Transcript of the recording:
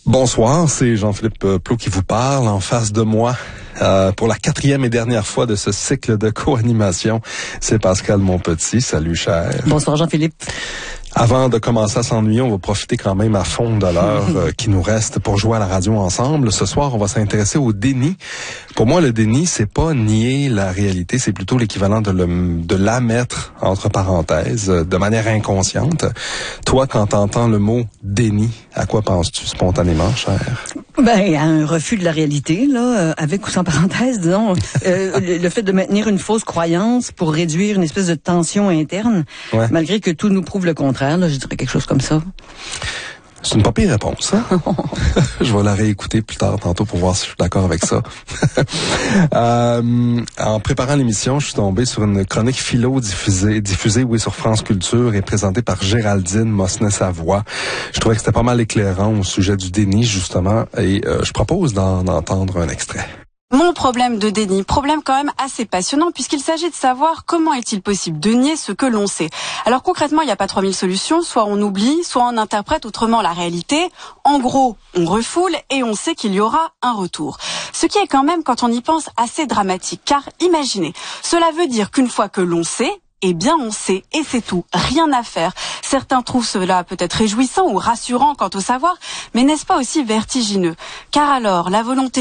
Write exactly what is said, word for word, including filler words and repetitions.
Bonsoir, c'est Jean-Philippe Plot qui vous parle en face de moi. Euh, pour la quatrième et dernière fois de ce cycle de co-animation, c'est Pascal Monpetit. Salut, cher. Bonsoir, Jean-Philippe. Avant de commencer à s'ennuyer, on va profiter quand même à fond de l'heure euh, qui nous reste pour jouer à la radio ensemble. Ce soir, on va s'intéresser au déni. Pour moi, le déni, c'est pas nier la réalité, c'est plutôt l'équivalent de, le, de la mettre entre parenthèses, de manière inconsciente. Toi, quand t'entends le mot déni, à quoi penses-tu spontanément, cher? Ben, un refus de la réalité, là, avec ou sans parenthèse, disons. euh, le, le fait de maintenir une fausse croyance pour réduire une espèce de tension interne, ouais. Malgré que tout nous prouve le contraire, là, je dirais quelque chose comme ça. C'est une pas pire réponse, hein? Je vais la réécouter plus tard tantôt pour voir si je suis d'accord avec ça. euh, en préparant l'émission, je suis tombé sur une chronique philo diffusée, diffusée oui, sur France Culture et présentée par Géraldine Mosnet-Savoie. Je trouvais que c'était pas mal éclairant au sujet du déni, justement, et euh, je propose d'en entendre un extrait. Mon problème de déni, problème quand même assez passionnant puisqu'il s'agit de savoir comment est-il possible de nier ce que l'on sait. Alors concrètement, il n'y a pas trois mille solutions, soit on oublie, soit on interprète autrement la réalité. En gros, on refoule et on sait qu'il y aura un retour. Ce qui est quand même, quand on y pense, assez dramatique. Car imaginez, cela veut dire qu'une fois que l'on sait, eh bien on sait, et c'est tout, rien à faire. Certains trouvent cela peut-être réjouissant ou rassurant quant au savoir, mais n'est-ce pas aussi vertigineux? Car alors, la volonté